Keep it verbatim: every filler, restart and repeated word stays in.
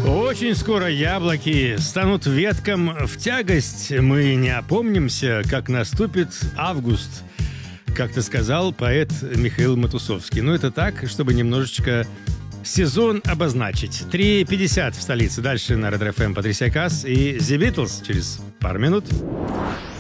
Очень скоро яблоки станут веткам в тягость. Мы не опомнимся, как наступит август, как-то сказал поэт Михаил Матусовский. Ну, это так, чтобы немножечко сезон обозначить. три пятьдесят в столице. Дальше на Red эф эм Патрисия Каас и The Beatles через пару минут.